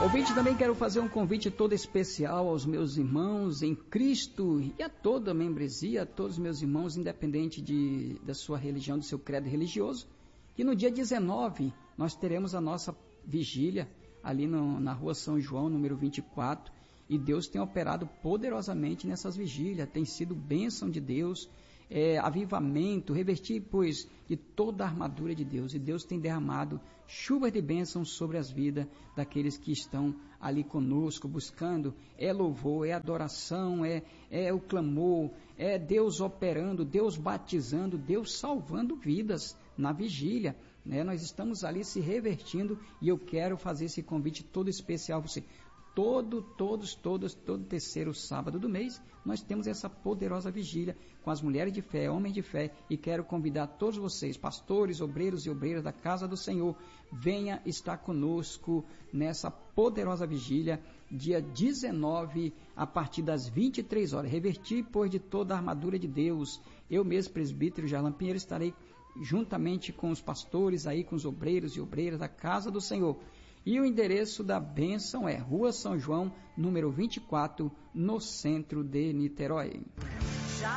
Ouvinte, também quero fazer um convite todo especial aos meus irmãos em Cristo e a toda a membresia, a todos os meus irmãos, independente da sua religião, do seu credo religioso, que no dia 19 nós teremos a nossa vigília ali na rua São João, número 24, e Deus tem operado poderosamente nessas vigílias, tem sido bênção de Deus, avivamento, revestir, pois, de toda a armadura de Deus, e Deus tem derramado chuvas de bênçãos sobre as vidas daqueles que estão ali conosco, buscando, louvor, adoração, o clamor, Deus operando, Deus batizando, Deus salvando vidas na vigília, né? Nós estamos ali se revertindo, e eu quero fazer esse convite todo especial a você. Todo terceiro sábado do mês, nós temos essa poderosa vigília com as mulheres de fé, homens de fé, e quero convidar todos vocês, pastores, obreiros e obreiras da casa do Senhor, venha estar conosco nessa poderosa vigília, dia 19, a partir das 23 horas, revertir, pois, de toda a armadura de Deus. Eu mesmo, presbítero Jarlan Pinheiro, estarei juntamente com os pastores aí, com os obreiros e obreiras da casa do Senhor. E o endereço da bênção é Rua São João, número 24, no centro de Niterói.